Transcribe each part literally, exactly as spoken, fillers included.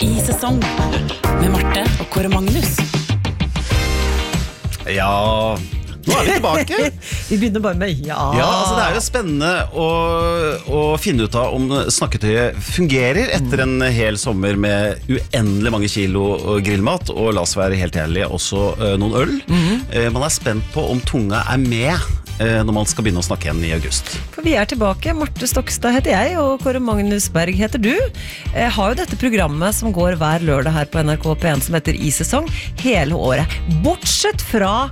I sesong med Marte og Kåre Magnus. Ja, nå er vi tilbake. Vi begynner bare med ja. Ja, altså det er jo spennende å, å finne ut av om snakketøyet fungerer etter en hel sommer med uendelig mange kilo grillmat, og la oss være helt ærlige, også uh, noen øl. Mm-hmm. uh, Man er spent på om tunga er med uh, når man skal begynne å snakke igjen i august. For vi er tilbake. Marte Stokstad heter jeg, og Kåre Magnus Berg heter du. Jeg har jo dette programmet som går hver lørdag her på N R K P en som heter I sesong hele året. Bortsett fra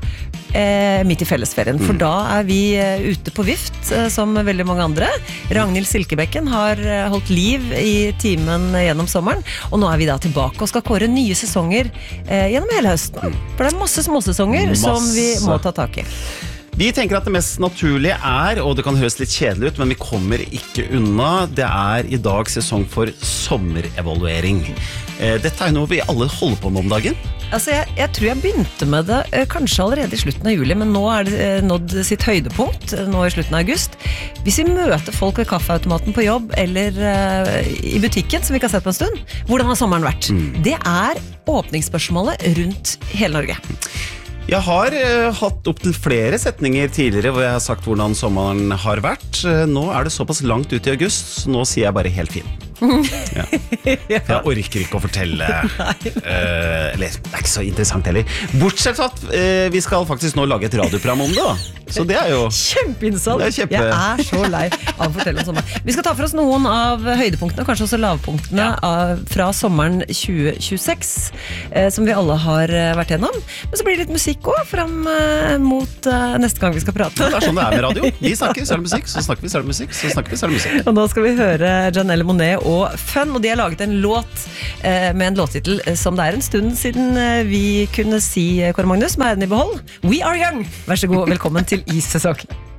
Eh, midt i fellesferien, for mm. da er vi eh, ute på vift eh, som veldig mange andre. Ragnhild Silkebekken har eh, holdt liv i timen gjennom sommeren, og nå er vi da tilbake og skal kåre nye sesonger eh, gjennom hele høsten. For det er masse småsesonger masse. som vi må ta tak i. Vi tenker at det mest naturlige er, og det kan høres litt kjedelig ut, men vi kommer ikke unna, det er i dag sesong for sommerevaluering. Eh, dette er noe vi alle holder på med om dagen. Altså jeg, jeg tror jeg begynte med det eh, kanskje allerede i slutten av juli, men nå er det eh, nådd sitt høydepunkt eh, nå i slutten av august. Hvis vi møter folk ved kaffeautomaten på jobb eller eh, i butikken, som vi ikke har sett på en stund, hvordan har sommeren vært? Mm. Det er åpningsspørsmålet rundt hele Norge. Jeg har uh, hatt opp til flere setninger tidligere hvor jeg har sagt hvordan sommeren har vært. Uh, nå er det såpass langt ut i august, så nå sier jeg bare helt fin. Ja. Jeg orker ikke å fortelle uh, Eller, det er ikke så interessant heller. Bortsett fra at uh, vi skal faktisk nå lage et radioprogram om det da. Så det er jo kjempeinnsats. kjempe... Jeg er så lei av å fortelle om sommeren. Vi skal ta for oss noen av høydepunktene, kanskje også lavpunktene ja. av, fra sommeren tjue tjueseks uh, som vi alle har uh, vært gjennom. Men så blir det litt musikk også frem uh, mot uh, neste gang vi skal prate. Det er sånn det er med radio. Vi snakker, så er det musikk, så snakker vi, så er det musikk, så snakker vi, så er det musikk. Og nå skal vi høre Janelle Monáe og Fun, og de har laget en låt eh, med en låttitel som det er en stund siden eh, vi kunne si, Kåre Magnus, med æren i behold. We are young! Vær så god, velkommen til I sesong.